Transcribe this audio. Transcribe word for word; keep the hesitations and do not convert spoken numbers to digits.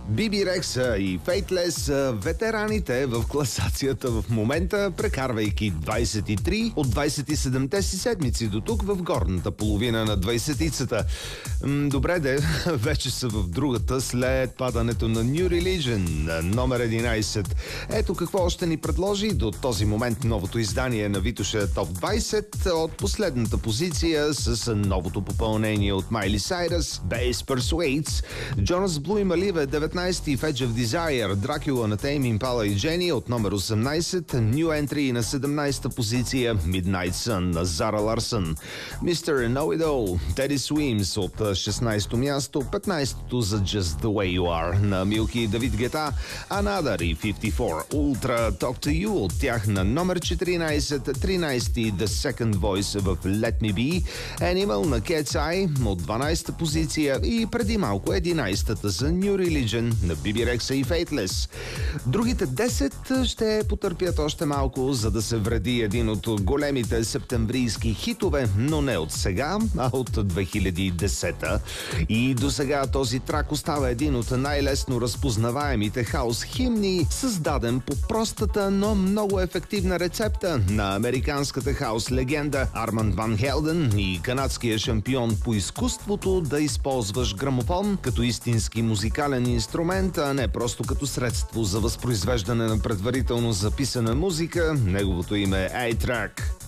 Би Би Рекса и Faithless са ветераните в класацията в момента, прекарвайки двайсет и три от двайсет и седемте си седмици до тук в горната половина на двайсетицата. Добре де, вече са в другата след падането на New Religion на номер единайсет. Ето какво още ни предложи до този момент новото издание на Витоша Топ двайсет от последната позиция с новото попълнение от Майли Сайръс, Bass Persuades, Jonas Blue и Malive деветнайсети, Edge of Desire, Dracula на Tame Impala и Jenny от номер осемнайсет, New Entry на седемнайсета позиция, Midnight Sun на Зара Ларсън, мистер Know It All, Teddy Swims от шестнайсето място, петнайсето за Just The Way You Are на Милки и Давид Гета, Another и петдесет и четири, Ultra Talk To You от тях на номер четиринайсет, тринайсети The Second Voice в Let Me Be, Animal на Cat's Eye от дванайсета позиция и преди малко единайсетата за New Religion на Би Би Рекса и Faithless. Другите десет ще потърпят още малко, за да се вреди един от големите септемврийски хитове, но не от сега, а от две хиляди и десета. И до сега този трак остава един от най-лесно разпознаваемите хаос химни, създаден по простата, но много ефективна рецепта на американската хаос легенда Арманд Ван Хелден и канадския шампион по изкуството да използваш грамофон като истински музикален инструмент, а не просто като средство за възпроизвеждане на предварително записана музика. Неговото име е A-Track.